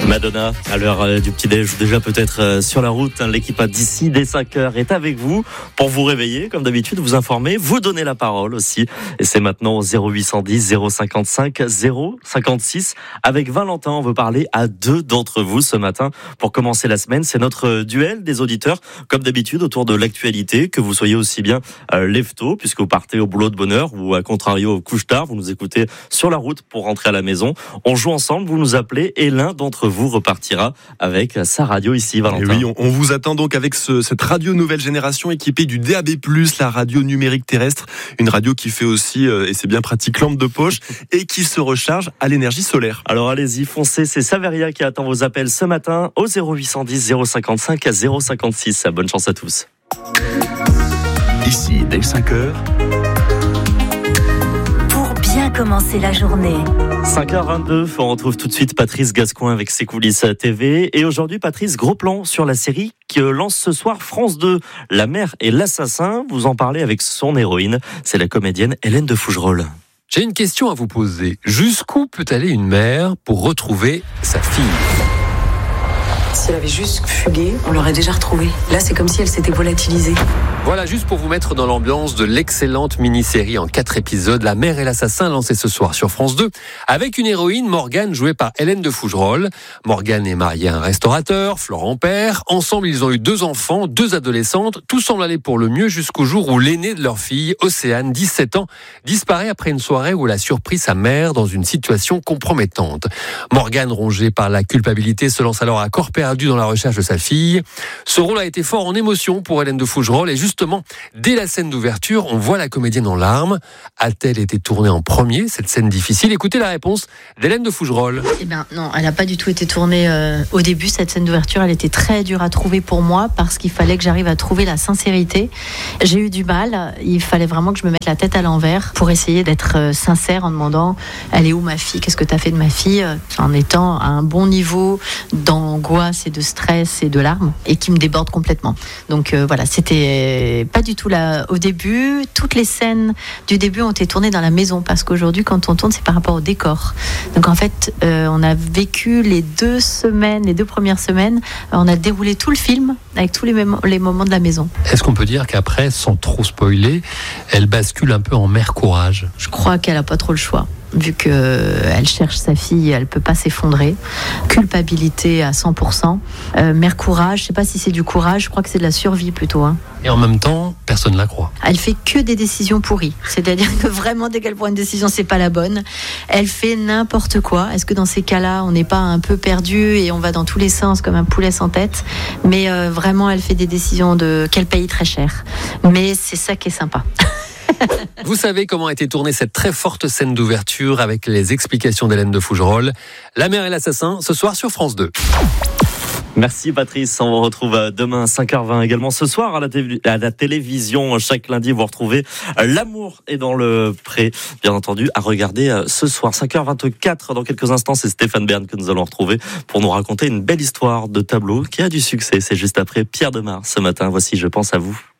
Madonna, à l'heure du petit-déj, déjà peut-être sur la route. L'équipe d'ici dès 5h est avec vous pour vous réveiller, comme d'habitude, vous informer, vous donner la parole aussi. Et c'est maintenant au 0810 055 056. Avec Valentin, on veut parler à deux d'entre vous ce matin. Pour commencer la semaine, c'est notre duel des auditeurs, comme d'habitude, autour de l'actualité, que vous soyez aussi bien lève-tôt, puisque vous partez au boulot de bonne heure, ou à contrario, couche-tard, vous nous écoutez sur la route pour rentrer à la maison. On joue ensemble, vous nous appelez, et l'un d'entre vous repartira avec sa radio ici, Valentin. Et oui, on vous attend donc avec cette radio nouvelle génération équipée du DAB+, la radio numérique terrestre, une radio qui fait aussi, et c'est bien pratique, lampe de poche, et qui se recharge à l'énergie solaire. Alors allez-y, foncez, c'est Saveria qui attend vos appels ce matin au 0810 055 056. Bonne chance à tous. Ici, dès 5h. Commencer la journée. 5h22, on retrouve tout de suite Patrice Gascoin avec ses coulisses TV. Et aujourd'hui, Patrice, gros plan sur la série qui lance ce soir France 2, La mère et l'assassin. Vous en parlez avec son héroïne, c'est la comédienne Hélène de Fougerolles. J'ai une question à vous poser. Jusqu'où peut aller une mère pour retrouver sa fille ? Si elle avait juste fugué, on l'aurait déjà retrouvée. Là, c'est comme si elle s'était volatilisée. Voilà, juste pour vous mettre dans l'ambiance de l'excellente mini-série en 4 épisodes, La mère et l'assassin, lancée ce soir sur France 2, avec une héroïne, Morgane, jouée par Hélène de Fougerolles. Morgane est mariée à un restaurateur, Florent Père. Ensemble, ils ont eu 2 enfants, 2 adolescentes. Tout semble aller pour le mieux jusqu'au jour où l'aînée de leur fille, Océane, 17 ans, disparaît après une soirée où elle a surpris sa mère dans une situation compromettante. Morgane, rongée par la culpabilité, se lance alors à corps perdu dans la recherche de sa fille. Ce rôle a été fort en émotion pour Hélène de Fougerolles et justement, dès la scène d'ouverture, on voit la comédienne en larmes. A-t-elle été tournée en premier, cette scène difficile ? Écoutez la réponse d'Hélène de Fougerolles. Eh bien non, elle n'a pas du tout été tournée au début, cette scène d'ouverture. Elle était très dure à trouver pour moi parce qu'il fallait que j'arrive à trouver la sincérité. J'ai eu du mal, il fallait vraiment que je me mette la tête à l'envers pour essayer d'être sincère en demandant « Elle est où ma fille ? Qu'est-ce que tu as fait de ma fille ?» en étant à un bon niveau d'angoisse et de stress et de larmes et qui me déborde complètement. Donc voilà, c'était pas du tout là au début. Toutes les scènes du début ont été tournées dans la maison parce qu'aujourd'hui quand on tourne c'est par rapport au décor. Donc en fait on a vécu les 2 premières semaines, on a déroulé tout le film avec tous les moments de la maison. Est-ce qu'on peut dire qu'après, sans trop spoiler, elle bascule un peu en mère courage ? Je crois qu'elle a pas trop le choix. Vu qu'elle cherche sa fille, elle peut pas s'effondrer. Culpabilité à 100%. Mère courage, je sais pas si c'est du courage, je crois que c'est de la survie plutôt. Et en même temps, personne ne la croit. Elle fait que des décisions pourries. C'est-à-dire que vraiment, dès qu'elle prend une décision, c'est pas la bonne. Elle fait n'importe quoi. Est-ce que dans ces cas-là, on n'est pas un peu perdu et on va dans tous les sens comme un poulet sans tête ? Mais vraiment, elle fait des décisions qu'elle paye très cher. Mais c'est ça qui est sympa. Vous savez comment a été tournée cette très forte scène d'ouverture avec les explications d'Hélène de Fougerolles. La mère et l'assassin, ce soir sur France 2. Merci Patrice, on vous retrouve demain à 5h20 également ce soir à la télévision. Chaque lundi, vous retrouvez L'amour est dans le pré, bien entendu, à regarder ce soir. 5h24, dans quelques instants, c'est Stéphane Bern que nous allons retrouver pour nous raconter une belle histoire de tableau qui a du succès. C'est juste après Pierre Demar ce matin. Voici Je pense à vous.